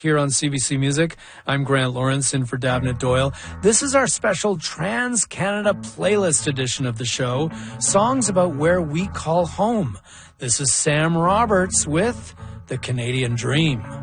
Here on CBC Music, I'm Grant Lawrence in for Davnit Doyle. This is our special Trans-Canada Playlist edition of the show, songs about where we call home. This is Sam Roberts with The Canadian Dream.